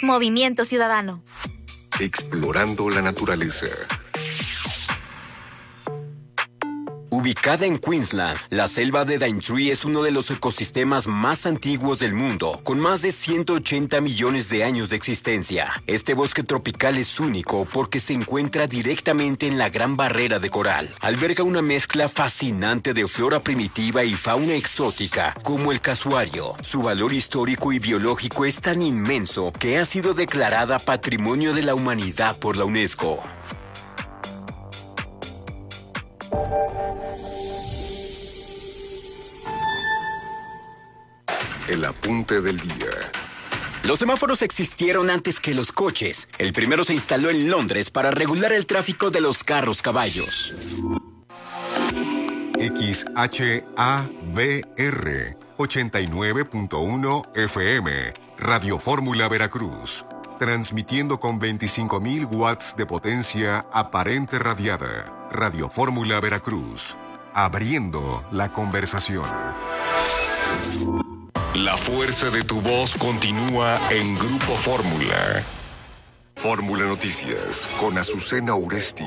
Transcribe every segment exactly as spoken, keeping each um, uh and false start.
Movimiento Ciudadano. Explorando la naturaleza. Ubicada en Queensland, la selva de Daintree es uno de los ecosistemas más antiguos del mundo, con más de ciento ochenta millones de años de existencia. Este bosque tropical es único porque se encuentra directamente en la Gran Barrera de Coral. Alberga una mezcla fascinante de flora primitiva y fauna exótica, como el casuario. Su valor histórico y biológico es tan inmenso que ha sido declarada Patrimonio de la Humanidad por la UNESCO. El apunte del día. Los semáforos existieron antes que los coches. El primero se instaló en Londres para regular el tráfico de los carros caballos. X H A V R ochenta y nueve punto uno F M, Radio Fórmula Veracruz, transmitiendo con veinticinco mil watts de potencia aparente radiada. Radio Fórmula Veracruz, abriendo la conversación. La fuerza de tu voz continúa en Grupo Fórmula. Fórmula Noticias con Azucena Uresti.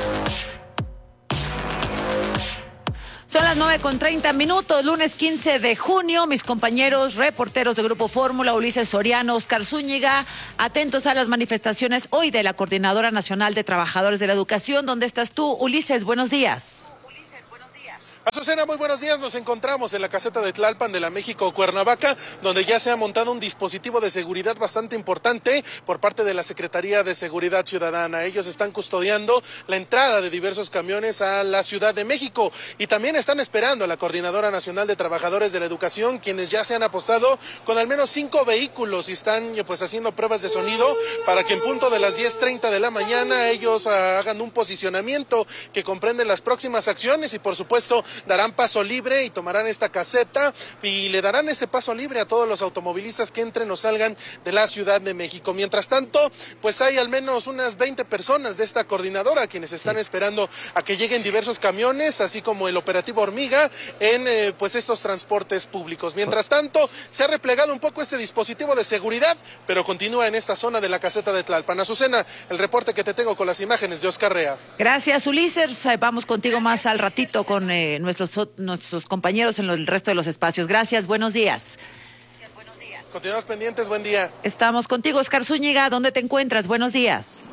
Son las nueve con treinta minutos, lunes quince de junio. Mis compañeros reporteros de Grupo Fórmula, Ulises Soriano, Oscar Zúñiga, atentos a las manifestaciones hoy de la Coordinadora Nacional de Trabajadores de la Educación. ¿Dónde estás tú, Ulises? Buenos días. Azucena, muy buenos días. Nos encontramos en la caseta de Tlalpan de la México Cuernavaca, donde ya se ha montado un dispositivo de seguridad bastante importante por parte de la Secretaría de Seguridad Ciudadana. Ellos están custodiando la entrada de diversos camiones a la Ciudad de México y también están esperando a la Coordinadora Nacional de Trabajadores de la Educación, quienes ya se han apostado con al menos cinco vehículos y están pues haciendo pruebas de sonido para que en punto de las diez treinta de la mañana ellos uh, hagan un posicionamiento que comprende las próximas acciones y por supuesto darán paso libre y tomarán esta caseta y le darán este paso libre a todos los automovilistas que entren o salgan de la Ciudad de México. Mientras tanto, pues hay al menos unas veinte personas de esta coordinadora quienes están sí. esperando a que lleguen diversos camiones, así como el operativo Hormiga en eh, pues estos transportes públicos. Mientras tanto, se ha replegado un poco este dispositivo de seguridad, pero continúa en esta zona de la caseta de Tlalpan. Azucena, el reporte que te tengo con las imágenes de Oscar Rea. Gracias, Ulises. Vamos contigo más al ratito con eh, Nuestros, nuestros compañeros en el resto de los espacios. Gracias, buenos días. Gracias, buenos días. Continuamos pendientes, buen día. Estamos contigo, Oscar Zúñiga. ¿Dónde te encuentras? Buenos días.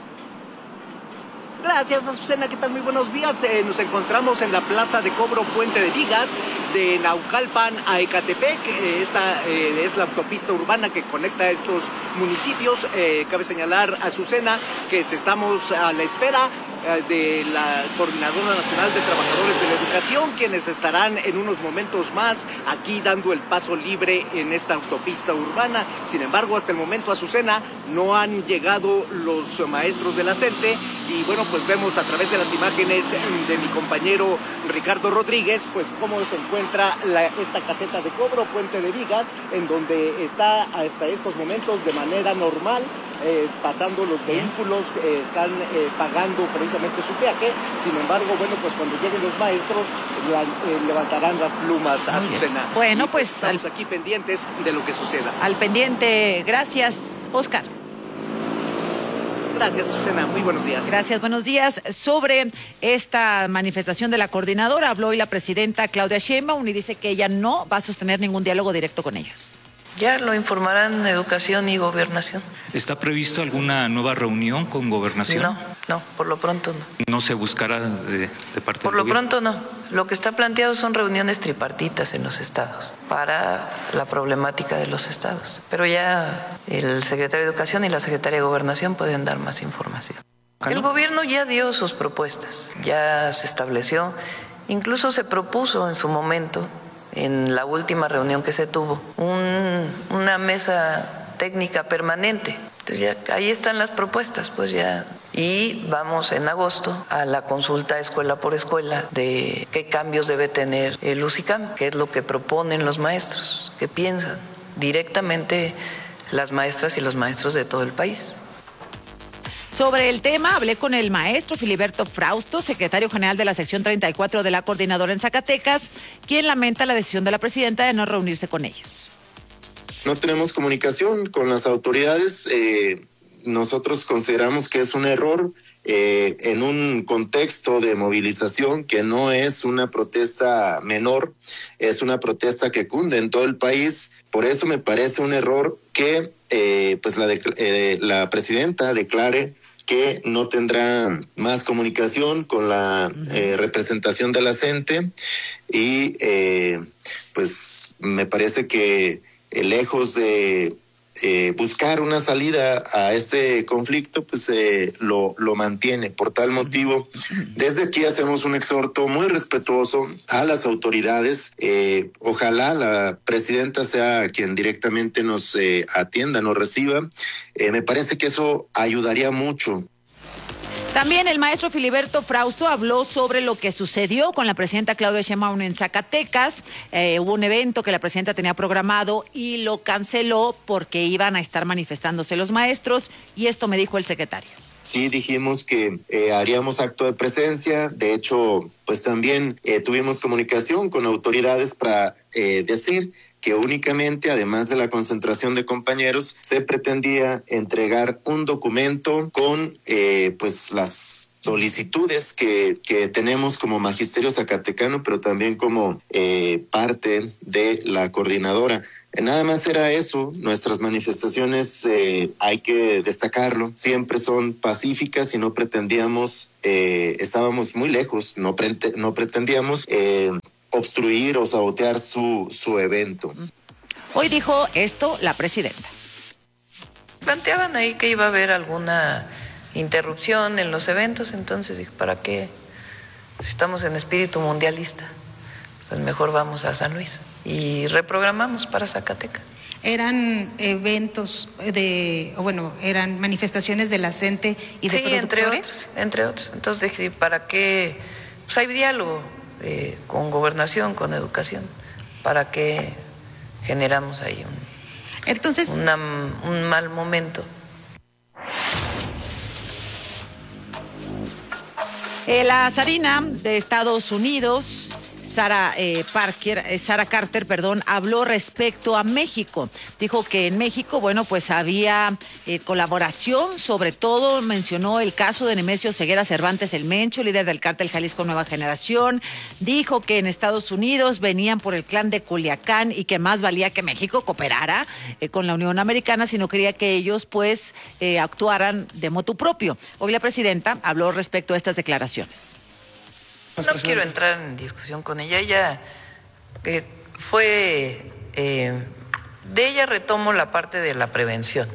Gracias, Azucena, ¿qué tal? Muy buenos días. Eh, nos encontramos en la Plaza de Cobro Puente de Vigas, de Naucalpan a Ecatepec. Eh, esta eh, es la autopista urbana que conecta estos municipios. Eh, cabe señalar, Azucena, que estamos a la espera eh, de la Coordinadora Nacional de Trabajadores de la Educación, quienes estarán en unos momentos más aquí dando el paso libre en esta autopista urbana. Sin embargo, hasta el momento, Azucena, no han llegado los maestros de la CENTE y bueno, pues vemos a través de las imágenes de mi compañero Ricardo Rodríguez, pues cómo se encuentra la, esta caseta de cobro, Puente de Vigas, en donde está hasta estos momentos de manera normal, eh, pasando los vehículos, eh, están eh, pagando precisamente su peaje. Sin embargo, bueno, pues cuando lleguen los maestros, la, eh, levantarán las plumas a Azucena. Bueno, y pues estamos al, aquí pendientes de lo que suceda. Al pendiente, gracias, Oscar. Gracias, Susana. Muy buenos días. Gracias, buenos días. Sobre esta manifestación de la coordinadora, habló hoy la presidenta Claudia Sheinbaum y dice que ella no va a sostener ningún diálogo directo con ellos. Ya lo informarán Educación y Gobernación. ¿Está previsto alguna nueva reunión con Gobernación? No, no, por lo pronto no. ¿No se buscará de, de parte Por del lo gobierno? pronto no. Lo que está planteado son reuniones tripartitas en los estados para la problemática de los estados. Pero ya el secretario de Educación y la secretaria de Gobernación pueden dar más información. El gobierno ya dio sus propuestas, ya se estableció, incluso se propuso en su momento, en la última reunión que se tuvo, un, una mesa técnica permanente. Entonces ya ahí están las propuestas, pues ya. Y vamos en agosto a la consulta escuela por escuela de qué cambios debe tener el U C I C A M, qué es lo que proponen los maestros, qué piensan directamente las maestras y los maestros de todo el país. Sobre el tema, hablé con el maestro Filiberto Frausto, secretario general de la sección treinta y cuatro de la coordinadora en Zacatecas, quien lamenta la decisión de la presidenta de no reunirse con ellos. No tenemos comunicación con las autoridades. Eh, nosotros consideramos que es un error eh, en un contexto de movilización que no es una protesta menor, es una protesta que cunde en todo el país. Por eso me parece un error que eh, pues la, de, eh, la presidenta declare que no tendrá más comunicación con la eh, representación de la CENTE y eh, pues me parece que eh, lejos de eh, buscar una salida a este conflicto, pues eh, lo, lo mantiene. Por tal motivo, desde aquí hacemos un exhorto muy respetuoso a las autoridades. Eh, ojalá la presidenta sea quien directamente nos eh, atienda, nos reciba. Eh, me parece que eso ayudaría mucho. También el maestro Filiberto Frausto habló sobre lo que sucedió con la presidenta Claudia Sheinbaum en Zacatecas. Eh, hubo un evento que la presidenta tenía programado y lo canceló porque iban a estar manifestándose los maestros, y esto me dijo el secretario. Sí, dijimos que eh, haríamos acto de presencia. De hecho, pues también eh, tuvimos comunicación con autoridades para eh, decir que únicamente, además de la concentración de compañeros, se pretendía entregar un documento con eh, pues las solicitudes que, que tenemos como Magisterio Zacatecano, pero también como eh, parte de la coordinadora. Nada más era eso. Nuestras manifestaciones, eh, hay que destacarlo, siempre son pacíficas y no pretendíamos, eh, estábamos muy lejos, no, pre- no pretendíamos eh, obstruir o sabotear su, su evento. Hoy dijo esto la presidenta. Planteaban ahí que iba a haber alguna interrupción en los eventos, entonces dije, ¿para qué? Si estamos en espíritu mundialista, pues mejor vamos a San Luis y reprogramamos para Zacatecas. Eran eventos de, o bueno, eran manifestaciones de la CENTE y de sí, productores. entre otros, entre otros. Entonces dije, ¿para qué? Pues hay diálogo eh, con gobernación, con educación, ¿para qué generamos ahí un, Entonces, una, un mal momento? Eh, la zarina de Estados Unidos, Sarah, eh, Parker, eh, Sarah Carter, perdón, habló respecto a México. Dijo que en México, bueno, pues había eh, colaboración, sobre todo mencionó el caso de Nemesio Ceguera Cervantes el Mencho, líder del cártel Jalisco Nueva Generación. Dijo que en Estados Unidos venían por el clan de Culiacán y que más valía que México cooperara eh, con la Unión Americana, si no quería que ellos, pues, eh, actuaran de motu propio. Hoy la presidenta habló respecto a estas declaraciones. No quiero entrar en discusión con ella. Ella eh, fue, eh, de ella retomo la parte de la prevención.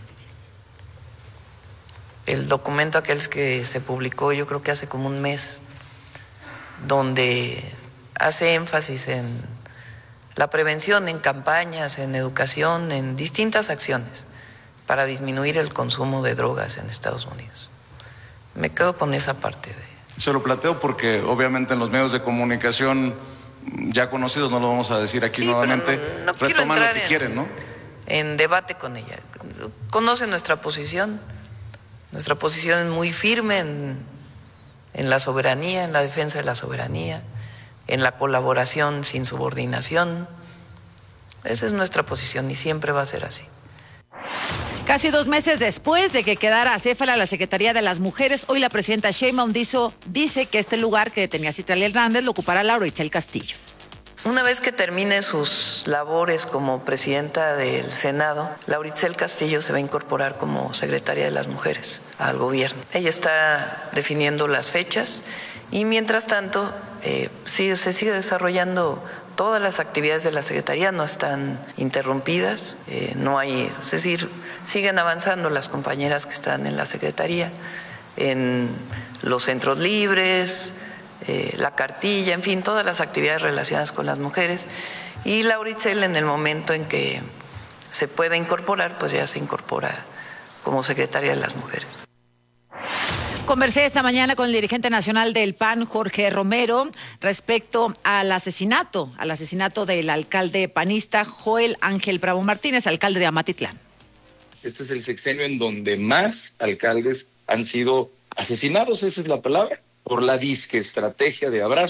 El documento aquel que se publicó, yo creo que hace como un mes, donde hace énfasis en la prevención, en campañas, en educación, en distintas acciones para disminuir el consumo de drogas en Estados Unidos. Me quedo con esa parte de... Se lo planteo porque obviamente en los medios de comunicación ya conocidos, no lo vamos a decir aquí sí, nuevamente, no, no retoman lo que en, quieren, ¿no? En debate con ella. Conoce nuestra posición, nuestra posición es muy firme en, en la soberanía, en la defensa de la soberanía, en la colaboración sin subordinación. Esa es nuestra posición y siempre va a ser así. Casi dos meses después de que quedara acéfala la Secretaría de las Mujeres, hoy la presidenta Sheinbaum dizo, dice que este lugar que tenía Citlali Hernández lo ocupará Laura Itzel Castillo. Una vez que termine sus labores como presidenta del Senado, Laura Itzel Castillo se va a incorporar como secretaria de las Mujeres al gobierno. Ella está definiendo las fechas y mientras tanto eh, sigue, se sigue desarrollando. Todas las actividades de la Secretaría no están interrumpidas, eh, no hay, es decir, siguen avanzando las compañeras que están en la Secretaría, en los centros libres, eh, la cartilla, en fin, todas las actividades relacionadas con las mujeres. Y Laura Itzel, en el momento en que se pueda incorporar, pues ya se incorpora como secretaria de las Mujeres. Conversé esta mañana con el dirigente nacional del P A N, Jorge Romero, respecto al asesinato, al asesinato del alcalde panista Joel Ángel Bravo Martínez, alcalde de Amatitlán. Este es el sexenio en donde más alcaldes han sido asesinados, esa es la palabra, por la disque estrategia de abrazos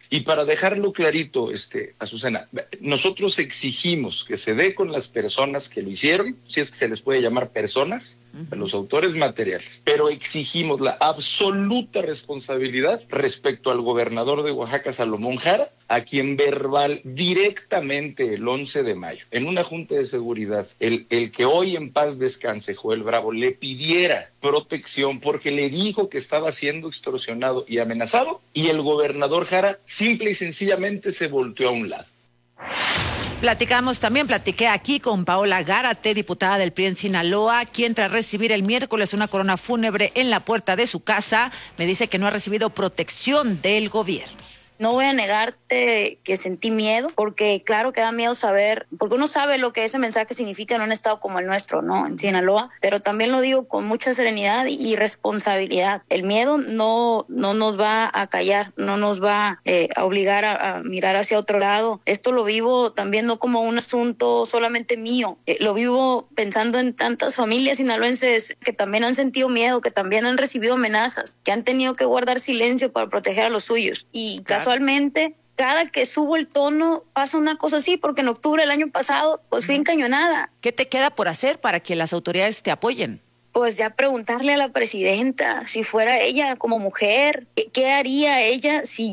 Y para dejarlo clarito, este, Azucena, nosotros exigimos que se dé con las personas que lo hicieron, si es que se les puede llamar personas, uh-huh. los autores materiales, pero exigimos la absoluta responsabilidad respecto al gobernador de Oaxaca, Salomón Jara, a quien verbal directamente el once de mayo, en una junta de seguridad, el, el que hoy en paz descanse, Joel Bravo, le pidiera protección porque le dijo que estaba siendo extorsionado y amenazado, y el gobernador Jara simple y sencillamente se volteó a un lado. Platicamos también, platiqué aquí con Paola Gárate, diputada del P R I en Sinaloa, quien tras recibir el miércoles una corona fúnebre en la puerta de su casa, me dice que no ha recibido protección del gobierno. No voy a negarte que sentí miedo, porque claro que da miedo saber, porque uno sabe lo que ese mensaje significa en un estado como el nuestro, ¿no? En Sinaloa, pero también lo digo con mucha serenidad y responsabilidad. El miedo no, no nos va a callar, no nos va eh, a obligar a, a mirar hacia otro lado. Esto lo vivo también no como un asunto solamente mío, eh, lo vivo pensando en tantas familias sinaloenses que también han sentido miedo, que también han recibido amenazas, que han tenido que guardar silencio para proteger a los suyos. Y claro. Casualmente, cada que subo el tono pasa una cosa así, porque en octubre del año pasado pues fui encañonada. ¿Qué te queda por hacer para que las autoridades te apoyen? Pues ya preguntarle a la presidenta, si fuera ella como mujer, ¿qué, qué haría ella si...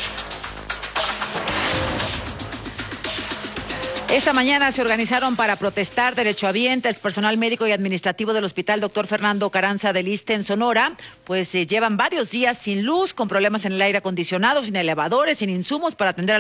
Esta mañana se organizaron para protestar derechohabientes, personal médico y administrativo del Hospital Doctor Fernando Carranza del Iste en Sonora, pues eh, llevan varios días sin luz, con problemas en el aire acondicionado, sin elevadores, sin insumos para atender a